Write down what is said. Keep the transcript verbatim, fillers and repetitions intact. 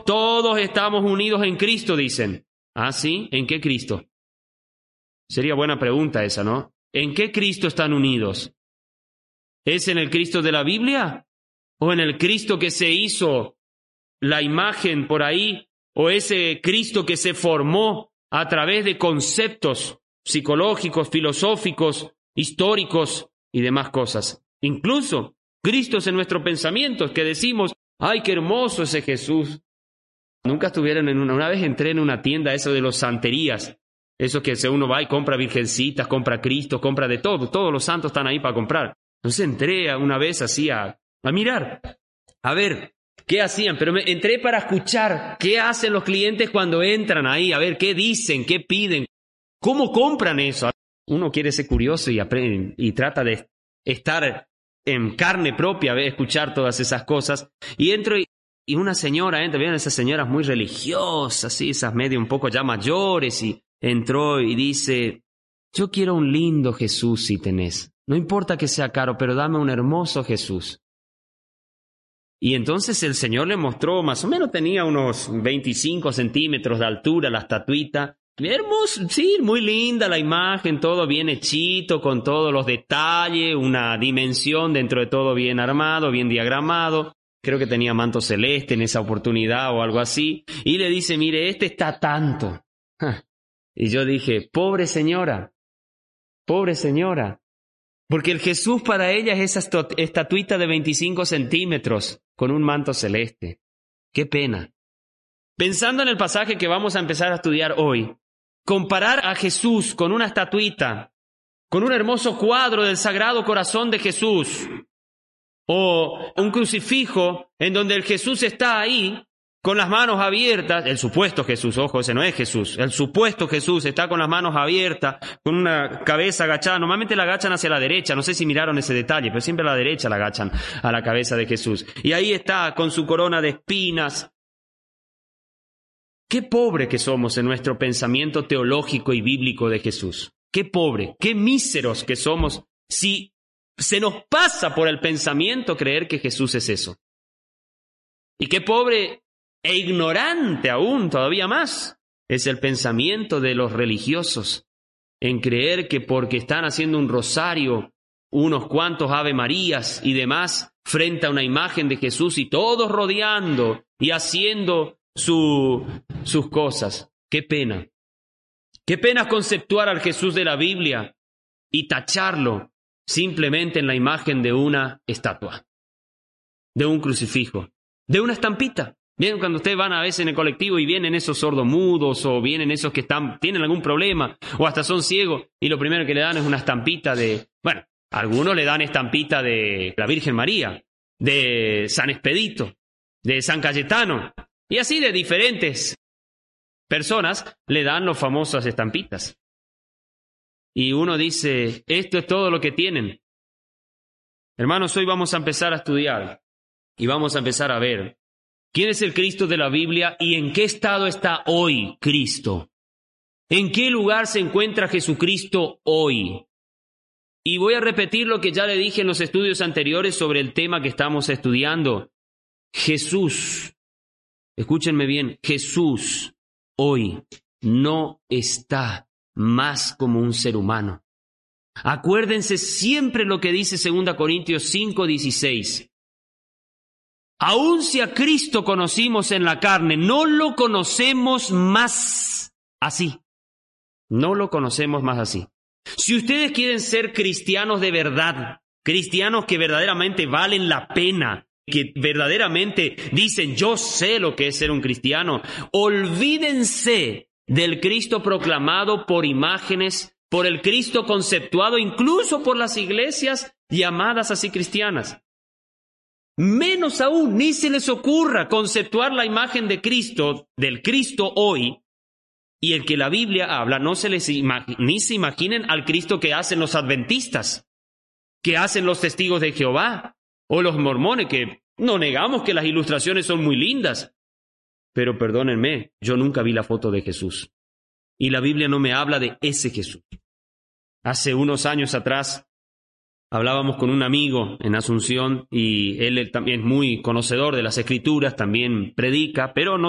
todos estamos unidos en Cristo, dicen. ¿Ah, sí? ¿En qué Cristo? Sería buena pregunta esa, ¿no? ¿En qué Cristo están unidos? ¿Es en el Cristo de la Biblia? ¿O en el Cristo que se hizo la imagen por ahí? ¿O ese Cristo que se formó a través de conceptos psicológicos, filosóficos, históricos y demás cosas? Incluso Cristos en nuestros pensamientos que decimos, ¡ay, qué hermoso ese Jesús! Nunca estuvieron en una... Una vez entré en una tienda, eso de los santerías, eso que uno va y compra virgencitas, compra Cristo, compra de todo, todos los santos están ahí para comprar. Entonces entré una vez así a, a mirar, a ver qué hacían, pero me entré para escuchar qué hacen los clientes cuando entran ahí, a ver qué dicen, qué piden, cómo compran eso. Uno quiere ser curioso y aprende y trata de estar en carne propia, ¿ve? Escuchar todas esas cosas. Y entro y, y una señora entra, ¿vieron esas señoras muy religiosas, ¿sí? Esas medio un poco ya mayores, y entró y dice, yo quiero un lindo Jesús si tenés. No importa que sea caro, pero dame un hermoso Jesús. Y entonces el Señor le mostró, más o menos tenía unos veinticinco centímetros de altura la estatuita. Hermoso, sí, muy linda la imagen, todo bien hechito, con todos los detalles, una dimensión dentro de todo bien armado, bien diagramado. Creo que tenía manto celeste en esa oportunidad o algo así. Y le dice, mire, este está tanto. Y yo dije, pobre señora, pobre señora. Porque el Jesús para ella es esa estatuita de veinticinco centímetros con un manto celeste. ¡Qué pena! Pensando en el pasaje que vamos a empezar a estudiar hoy, comparar a Jesús con una estatuita, con un hermoso cuadro del Sagrado Corazón de Jesús, o un crucifijo en donde el Jesús está ahí, con las manos abiertas, el supuesto Jesús, ojo, ese no es Jesús, el supuesto Jesús está con las manos abiertas, con una cabeza agachada, normalmente la agachan hacia la derecha, no sé si miraron ese detalle, pero siempre a la derecha la agachan a la cabeza de Jesús. Y ahí está, con su corona de espinas. Qué pobre que somos en nuestro pensamiento teológico y bíblico de Jesús. Qué pobre, qué míseros que somos si se nos pasa por el pensamiento creer que Jesús es eso. Y qué pobre e ignorante aún, todavía más, es el pensamiento de los religiosos en creer que porque están haciendo un rosario, unos cuantos Ave Marías y demás, frente a una imagen de Jesús y todos rodeando y haciendo su, sus cosas. ¡Qué pena! ¡Qué pena conceptuar al Jesús de la Biblia y tacharlo simplemente en la imagen de una estatua, de un crucifijo, de una estampita! Bien, cuando ustedes van a veces en el colectivo y vienen esos sordomudos o vienen esos que están, tienen algún problema o hasta son ciegos y lo primero que le dan es una estampita de, bueno, algunos le dan estampita de la Virgen María, de San Expedito, de San Cayetano y así de diferentes personas le dan las famosas estampitas. Y uno dice, esto es todo lo que tienen. Hermanos, hoy vamos a empezar a estudiar y vamos a empezar a ver ¿quién es el Cristo de la Biblia y en qué estado está hoy Cristo? ¿En qué lugar se encuentra Jesucristo hoy? Y voy a repetir lo que ya le dije en los estudios anteriores sobre el tema que estamos estudiando. Jesús, escúchenme bien, Jesús hoy no está más como un ser humano. Acuérdense siempre lo que dice segunda Corintios cinco dieciséis. Aun si a Cristo conocimos en la carne, no lo conocemos más así. No lo conocemos más así. Si ustedes quieren ser cristianos de verdad, cristianos que verdaderamente valen la pena, que verdaderamente dicen, yo sé lo que es ser un cristiano, olvídense del Cristo proclamado por imágenes, por el Cristo conceptuado incluso por las iglesias llamadas así cristianas. Menos aún, ni se les ocurra conceptuar la imagen de Cristo, del Cristo hoy, y el que la Biblia habla, no se les imag- ni se imaginen al Cristo que hacen los adventistas, que hacen los testigos de Jehová, o los mormones, que no negamos que las ilustraciones son muy lindas, pero perdónenme, yo nunca vi la foto de Jesús, y la Biblia no me habla de ese Jesús. Hace unos años atrás, hablábamos con un amigo en Asunción y él, él también es muy conocedor de las Escrituras, también predica, pero no